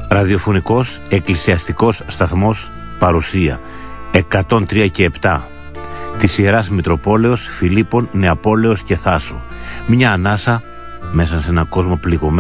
Ραδιοφωνικός εκκλησιαστικός σταθμός Παρουσία 103 και 7 της Ιεράς Μητροπόλεως Φιλίππων, Νεαπόλεως και Θάσου. Μια ανάσα μέσα σε έναν κόσμο πληγωμένο